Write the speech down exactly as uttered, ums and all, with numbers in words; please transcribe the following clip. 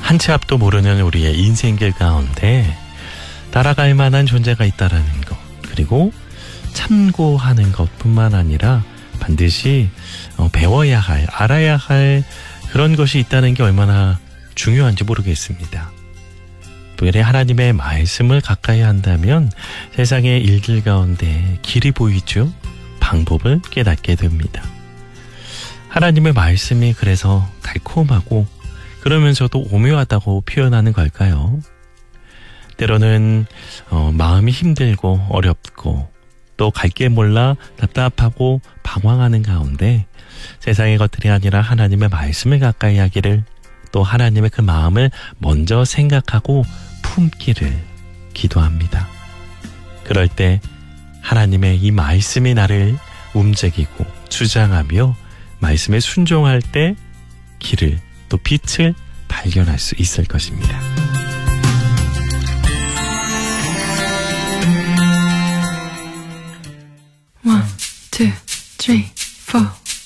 한 치 앞도 모르는 우리의 인생길 가운데 따라갈 만한 존재가 있다라는 것, 그리고 참고하는 것뿐만 아니라 반드시 배워야 할, 알아야 할 그런 것이 있다는 게 얼마나 중요한지 모르겠습니다. 특별히 하나님의 말씀을 가까이 한다면 세상의 일들 가운데 길이 보이죠. 방법을 깨닫게 됩니다. 하나님의 말씀이 그래서 달콤하고 그러면서도 오묘하다고 표현하는 걸까요? 때로는 어, 마음이 힘들고 어렵고 또 갈 길 몰라 답답하고 방황하는 가운데 세상의 것들이 아니라 하나님의 말씀을 가까이 하기를, 또 하나님의 그 마음을 먼저 생각하고 품기를 기도합니다. 그럴 때 하나님의 이 말씀이 나를 움직이고 주장하며 말씀에 순종할 때 길을, 또 빛을 발견할 수 있을 것입니다. One, two, three.